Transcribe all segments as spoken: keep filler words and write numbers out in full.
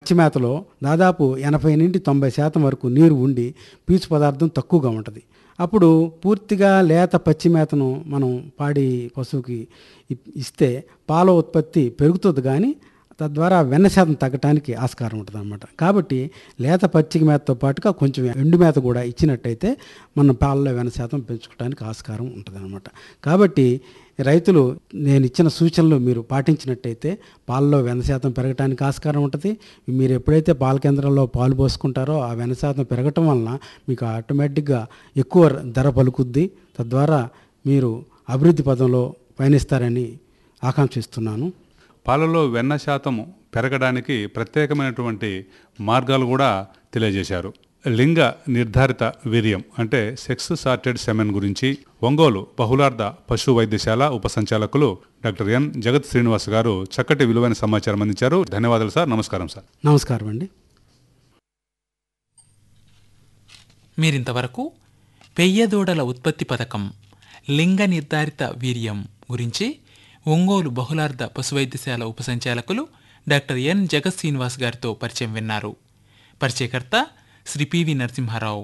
పచ్చి మేతలో దాదాపు ఎనభై నుండి తొంభై శాతం వరకు నీరు ఉండి పీచు పదార్థం తక్కువగా ఉంటుంది. అప్పుడు పూర్తిగా లేత పచ్చి మేతను మనం పాడి పశువుకి ఇస్తే పాల ఉత్పత్తి పెరుగుతుంది, కానీ తద్వారా వెన్న శాతం తగ్గటానికి ఆస్కారం ఉంటుంది అన్నమాట. కాబట్టి లేత పచ్చిక మేతతో పాటుగా కొంచెం ఎండు మేత కూడా ఇచ్చినట్టయితే మన పాలలో వెన్న శాతం పెంచుకోవడానికి ఆస్కారం ఉంటుంది అన్నమాట. కాబట్టి రైతులు నేను ఇచ్చిన సూచనలు మీరు పాటించినట్టయితే పాలలో వెన్న శాతం పెరగడానికి ఆస్కారం ఉంటుంది. మీరు ఎప్పుడైతే పాల కేంద్రంలో పాలు పోసుకుంటారో ఆ వెన్న శాతం పెరగటం వలన మీకు ఆటోమేటిక్గా ఎక్కువ ధర పలుకుద్ది. తద్వారా మీరు అభివృద్ధి పదంలో పయనిస్తారని ఆకాంక్షిస్తున్నాను. పాలలో వెన్న శాతం పెరగడానికి ప్రత్యేకమైనటువంటి మార్గాలు కూడా తెలియజేశారు. లింగ నిర్ధారిత వీర్యం అంటే సెక్స్ సార్టెడ్ సెమెన్ గురించి ఒంగోలు బహుళార్థ పశు వైద్యశాల ఉపసంచాలకులు డాక్టర్ ఎన్ జగత్ శ్రీనివాస్ గారు చక్కటి విలువైన సమాచారం అందించారు. ధన్యవాదాలు సార్. నమస్కారం సార్. నమస్కారం అండి. మీరింతవరకు పెయ్యదూడల ఉత్పత్తి పథకం లింగ నిర్ధారిత వీర్యం గురించి ఒంగోలు బహుళార్థ పశువైద్యశాల ఉపసంచాలకులు డాక్టర్ ఎన్ జగత్ శ్రీనివాస్ గారితో పరిచయం విన్నారు. పరిచయకర్త శ్రీ పివి నరసింహారావు.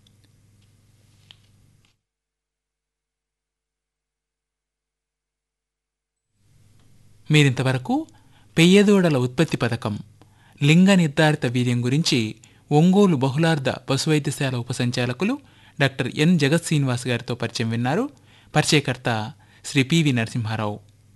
మీరింతవరకు పెయ్యదూడల ఉత్పత్తి పథకం లింగ నిర్ధారిత వీర్యం గురించి ఒంగోలు బహుళార్థ పశువైద్యశాల ఉపసంచాలకులు డాక్టర్ ఎన్ జగత్ శ్రీనివాస్ గారితో పరిచయం విన్నారు. పరిచయకర్త శ్రీ పివి నరసింహారావు.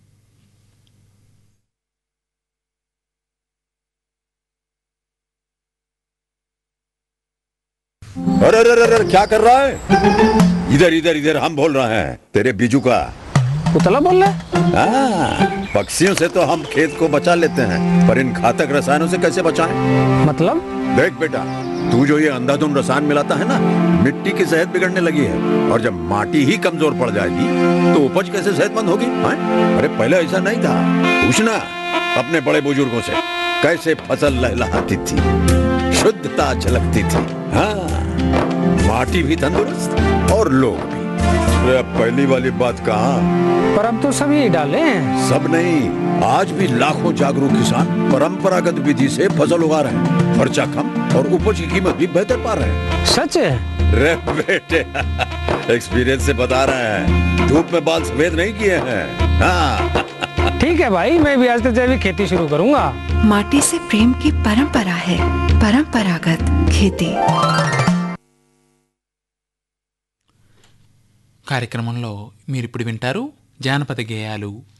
अरे अरे अरे क्या कर रहा है? इधर इधर इधर हम बोल रहे हैं तेरे बीजू का उतला बोल रहा है? पक्षियों से तो हम खेत को बचा लेते हैं, पर इन घातक रसायनों से कैसे बचाएं? मतलब? देख बेटा, तू जो ये अंधाधुंध रसायन मिलाता है ना, मिट्टी की सेहत बिगड़ने लगी है। और जब माटी ही कमजोर पड़ जाएगी तो उपज कैसे सेहतमंद होगी? हाँ? अरे पहले ऐसा नहीं था। पूछना अपने बड़े बुजुर्गों से, कैसे फसल लहलहाती थी, शुद्धता झलकती थी। हाँ, माटी भी तंदुरुस्त और लोग भी। अरे पहली वाली बात कहाँ, पर अब तो सभी डाले हैं। सब नहीं, आज भी लाखों जागरूक किसान परंपरागत विधि से फसल उगा रहे हैं। खर्चा कम और उपज की कीमत भी बेहतर पा रहे हैं। सच है? रे बेटे, एक्सपीरियंस से बता रहे हैं, धूप में बाल सफेद नहीं किए हैं। हाँ। ठीक है भाई, मैं भी आज से जैविक खेती शुरू करूंगा। माटी से प्रेम की परंपरा है परंपरागत खेती. కార్యక్రమంలో మీరిప్పుడు వింటారు జానపద గేయాలు.